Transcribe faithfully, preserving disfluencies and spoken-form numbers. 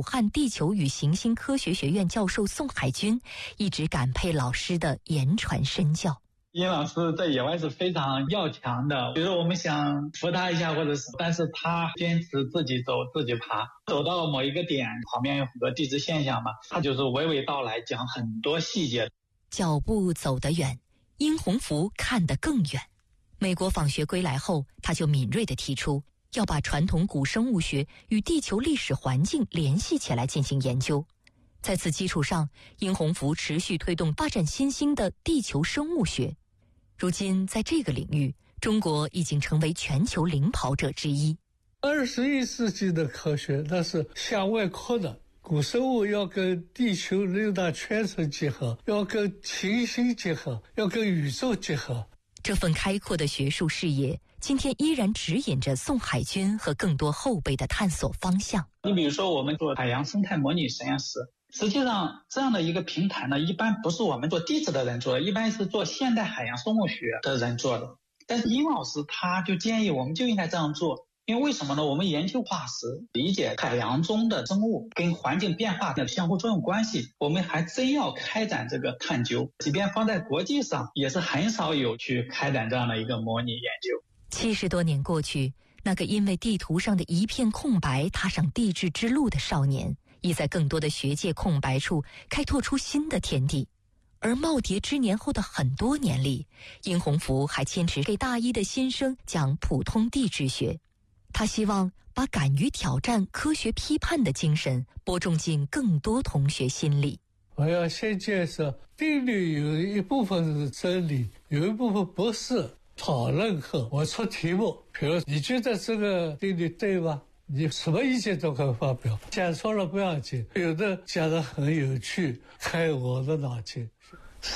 汉地球与行星科学学院教授宋海军一直感佩老师的言传身教。 殷老师在野外是非常要强的，比如说我们想扶他一下或者是，但是他坚持自己走自己爬，走到某一个点，旁边有很多地质现象嘛，他就是娓娓道来，讲很多细节。 脚步走得远，殷洪福看得更远。美国访学归来后，他就敏锐地提出要把传统古生物学与地球历史环境联系起来进行研究。在此基础上，殷洪福持续推动发展新兴的地球生物学。如今在这个领域，中国已经成为全球领跑者之一。 二十一世纪的科学那是向外扩的，古生物要跟地球六大圈层结合，要跟行星结合，要跟宇宙结合。 这份开阔的学术视野，今天依然指引着宋海军和更多后辈的探索方向。 你比如说我们做海洋生态模拟实验室，实际上这样的一个平台呢，一般不是我们做地质的人做的，一般是做现代海洋生物学的人做的。但是殷老师他就建议我们就应该这样做，因为为什么呢？我们研究化石，理解海洋中的生物跟环境变化的相互作用关系，我们还真要开展这个探究，即便放在国际上也是很少有去开展这样的一个模拟研究。 七十多年过去，那个因为地图上的一片空白踏上地质之路的少年，已在更多的学界空白处开拓出新的天地。而耄耋之年后的很多年里，殷洪福还坚持给大一的新生讲普通地质学。他希望把敢于挑战科学批判的精神播种进更多同学心里。 我要先介绍定律，有一部分是真理，有一部分不是。讨论后我出题目，比如你觉得这个定律对吗？你什么意见都可以发表，讲错了不要紧，有的讲得很有趣，开我的脑筋。